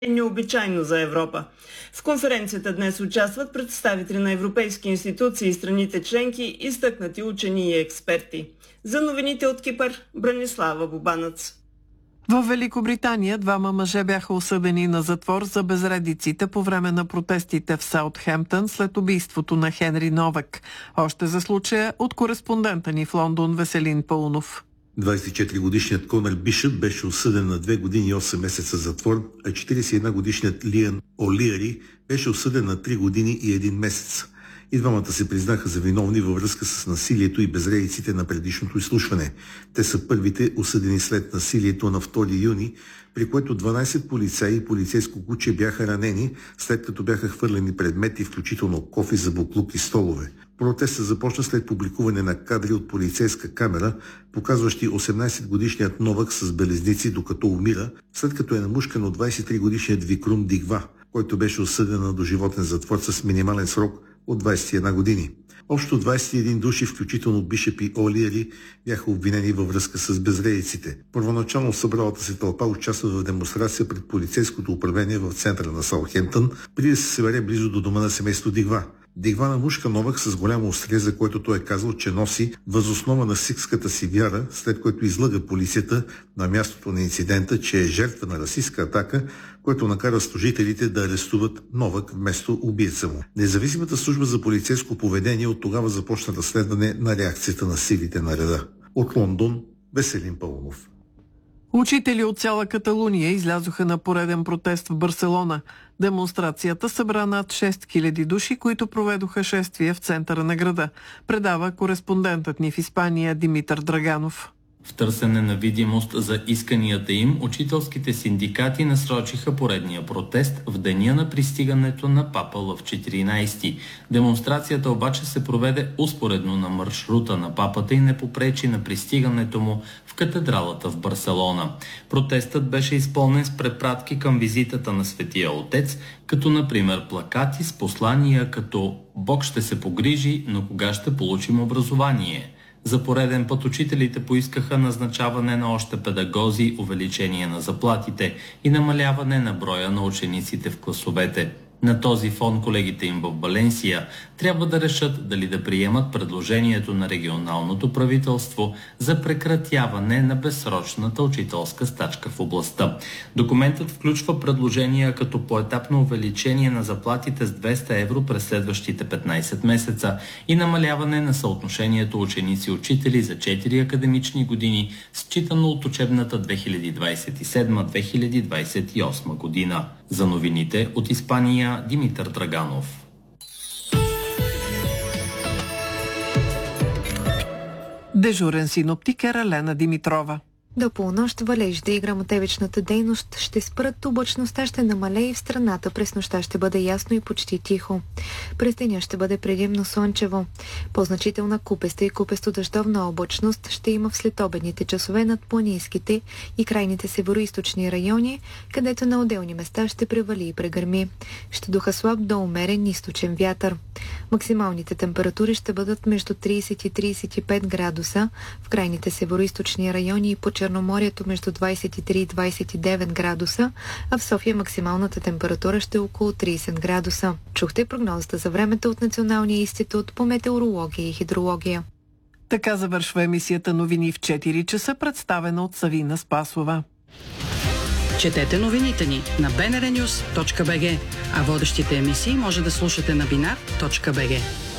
е необичайно за Европа. В конференцията днес участват представители на европейски институции и страните членки, изтъкнати учени и експерти. За новините от Кипър, Бранислава Бубанец. В Великобритания 2 мъже бяха осъдени на затвор за безредиците по време на протестите в Саутхемптън след убийството на Хенри Новак. Още за случая от кореспондента ни в Лондон Веселин Паунов. 24-годишният Конър Бишъп беше осъден на 2 години и 8 месеца затвор, а 41-годишният Лиан О'Лиари беше осъден на 3 години и 1 месец. И двамата се признаха за виновни във връзка с насилието и безредиците на предишното изслушване. Те са първите осъдени след насилието на 2 юни, при което 12 полицаи и полицейско куче бяха ранени, след като бяха хвърлени предмети, включително кофи за буклук и столове. Протестът започна след публикуване на кадри от полицейска камера, показващи 18-годишният Новак с белезници докато умира, след като е намушкан от 23-годишният Викрум Дигва, който беше осъден на доживотен затвор с минимален срок от 21 години. Общо 21 души, включително Бишъп и О'Лиари, бяха обвинени във връзка с безредиците. Първоначално събралата се тълпа участва в демонстрация пред полицейското управление в центъра на Саутхемптън, преди да се събере близо до дома на семейство Дигва. Дигва намушка Новак с голямо острие, за което той е казал, че носи възоснова на сикхската си вяра, след което излъга полицията на мястото на инцидента, че е жертва на расистска атака, което накара служителите да арестуват Новак вместо убийца му. Независимата служба за полицейско поведение от тогава започна разследване на реакцията на силите на реда. От Лондон, Веселин Паунов. Учители от цяла Каталуния излязоха на пореден протест в Барселона. Демонстрацията събра над 6000 души, които проведоха шествие в центъра на града. Предава кореспондентът ни в Испания Димитър Драганов. В търсене на видимост за исканията им, учителските синдикати насрочиха поредния протест в деня на пристигането на папа Лъв 14. Демонстрацията обаче се проведе успоредно на маршрута на папата и не попречи на пристигането му в катедралата в Барселона. Протестът беше изпълнен с препратки към визитата на Светия Отец, като например плакати с послания като «Бог ще се погрижи, но кога ще получим образование?». За пореден път учителите поискаха назначаване на още педагози, увеличение на заплатите и намаляване на броя на учениците в класовете. На този фон колегите им в Валенсия трябва да решат дали да приемат предложението на регионалното правителство за прекратяване на безсрочната учителска стачка в областта. Документът включва предложения като поетапно увеличение на заплатите с 200 евро през следващите 15 месеца и намаляване на съотношението ученици-учители за 4 академични години, считано от учебната 2027-2028 година. За новините от Испания, Димитър Драганов. Дежурен синоптик е Ралена Димитрова. До полунощ валежите и гръмотевичната дейност ще спрат, облачността ще намалее и в страната през нощта ще бъде ясно и почти тихо. През деня ще бъде предимно слънчево. По-значителна купеста и купесто-дъждовна облачност ще има в следобедните часове над планинските и крайните североизточни райони, където на отделни места ще превали и прегърми. Ще духа слаб до умерен източен вятър. Максималните температури ще бъдат между 30 и 35 градуса, в крайните североизточни райони и по Черноморието между 23 и 29 градуса, а в София максималната температура ще е около 30 градуса. Чухте прогнозата за времето от Националния институт по метеорология и хидрология. Така завършва емисията новини в 4 часа, представена от Савина Спасова. Четете новините ни на bnrnews.bg, а водещите емисии може да слушате на binar.bg.